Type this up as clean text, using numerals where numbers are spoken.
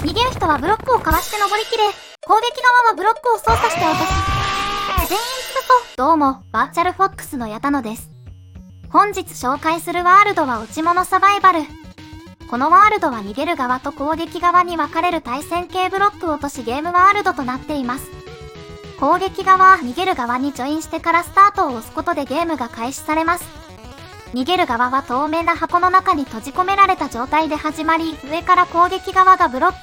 逃げる人はブロックをかわして登りきれ、攻撃側はブロックを操作して落とす。全員通過。どうも、バーチャルフォックスの矢田野です。本日紹介するワールドは落ち物サバイバル。このワールドは逃げる側と攻撃側に分かれる対戦系ブロック落としゲームワールドとなっています。攻撃側は逃げる側にジョインしてからスタートを押すことでゲームが開始されます。逃げる側は透明な箱の中に閉じ込められた状態で始まり、上から攻撃側がブロック